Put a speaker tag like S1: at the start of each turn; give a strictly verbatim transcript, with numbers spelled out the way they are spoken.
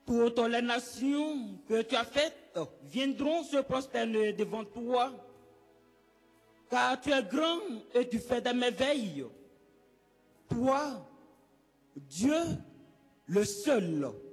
S1: Toutes les nations que tu as faites viendront se prosterner devant toi, car tu es grand et tu fais des merveilles. Toi, Dieu, le seul,